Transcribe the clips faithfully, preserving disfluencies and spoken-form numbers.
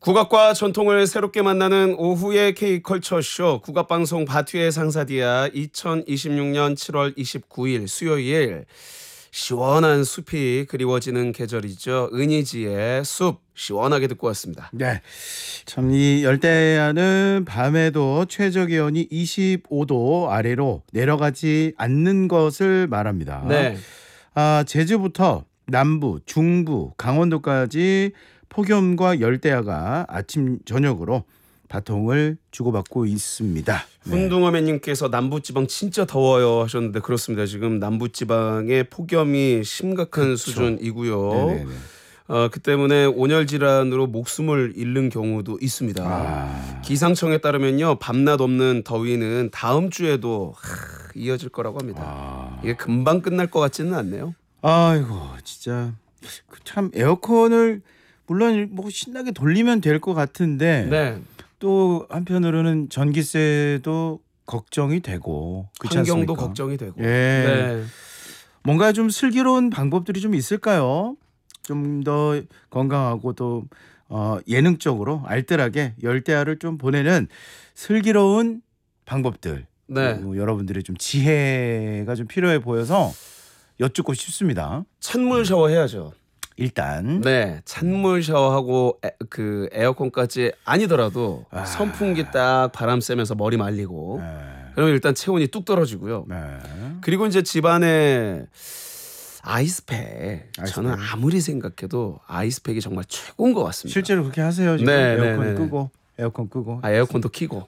국악과 전통을 새롭게 만나는 오후의 K컬처쇼 국악방송 바투의 상사디아 이천이십육 년 칠월 이십구일 수요일 시원한 숲이 그리워지는 계절이죠. 은희지의 숲 시원하게 듣고 왔습니다. 네, 참 이 열대야는 밤에도 최저 기온이 이십오 도 아래로 내려가지 않는 것을 말합니다. 네. 아, 제주부터 남부, 중부, 강원도까지 폭염과 열대야가 아침 저녁으로 바통을 주고받고 있습니다. 네. 훈둥어매님께서 남부지방 진짜 더워요 하셨는데 그렇습니다. 지금 남부지방의 폭염이 심각한 그렇죠. 수준이고요. 네네네. 어, 그 때문에 온열 질환으로 목숨을 잃는 경우도 있습니다. 아. 기상청에 따르면요 밤낮 없는 더위는 다음 주에도 하, 이어질 거라고 합니다. 아. 이게 금방 끝날 것 같지는 않네요. 아이고 진짜 참 에어컨을 물론 뭐 신나게 돌리면 될 것 같은데 네. 또 한편으로는 전기세도 걱정이 되고 그렇지 환경도 않습니까? 걱정이 되고. 예. 네. 뭔가 좀 슬기로운 방법들이 좀 있을까요? 좀 더 건강하고 또 어, 예능적으로 알뜰하게 열대야를 좀 보내는 슬기로운 방법들. 네. 어, 여러분들의 좀 지혜가 좀 필요해 보여서 여쭙고 싶습니다. 찬물 샤워 해야죠. 일단 네, 찬물 샤워하고 에, 그 에어컨까지 아니더라도 아. 선풍기 딱 바람 쐬면서 머리 말리고 네. 그러면 일단 체온이 뚝 떨어지고요. 네. 그리고 이제 집안에 아이스팩. 아이스팩. 저는 아무리 생각해도 아이스팩이 정말 최고인 것 같습니다. 실제로 그렇게 하세요 지금. 네, 에어컨 네, 네. 끄고 에어컨 끄고 아, 에어컨도 켜고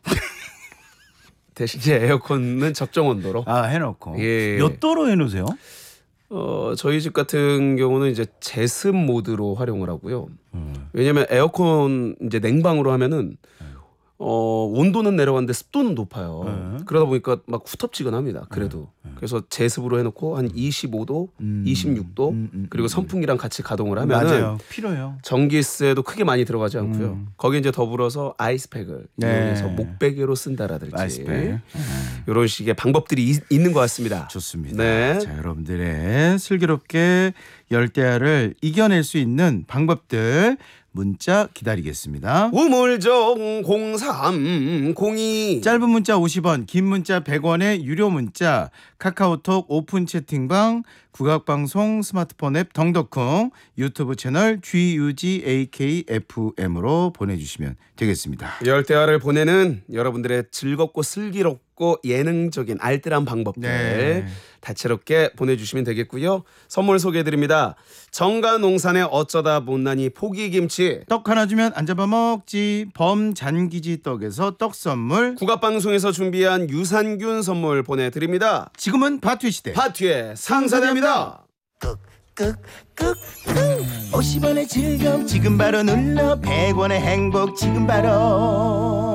대신 이제 에어컨은 적정 온도로. 아 해놓고 예. 몇 도로 해놓으세요? 어, 저희 집 같은 경우는 이제 제습 모드로 활용을 하고요. 음. 왜냐면 에어컨 이제 냉방으로 하면은 어, 온도는 내려가는데 습도는 높아요. 네. 그러다 보니까 막 후텁지근합니다. 그래도. 네. 그래서 제습으로 해놓고 한 이십오 도, 음. 이십육 도 음, 음, 그리고 음. 선풍기랑 같이 가동을 하면은 맞아요. 필요해요. 전기세도 크게 많이 들어가지 않고요. 음. 거기 이제 더불어서 아이스팩을 네. 이용해서 목베개로 쓴다라든지 아이스팩. 이런 식의 방법들이 있, 있는 것 같습니다. 좋습니다. 네. 자, 여러분들의 슬기롭게 열대야를 이겨낼 수 있는 방법들 문자 기다리겠습니다. 우물정 공삼공이 짧은 문자 오십 원, 긴 문자 백 원의 유료 문자, 카카오톡 오픈 채팅방, 국악방송 스마트폰 앱 덩덕쿵, 유튜브 채널 지우지에이케이에프엠으로 보내주시면 되겠습니다. 열대야를 보내는 여러분들의 즐겁고 슬기롭고 예능적인 알뜰한 방법들 네. 다채롭게 보내주시면 되겠고요. 선물 소개해드립니다. 정가농산의 어쩌다 못난이 포기김치, 떡 하나 주면 안 잡아먹지 범잔기지 떡에서 떡 선물, 국악방송에서 준비한 유산균 선물 보내드립니다. 지금은 바투 시대 바투의 상사대입니다. 꾹꾹꾹 오십 원의 즐거움 지금 바로 눌러 백 원의 행복 지금 바로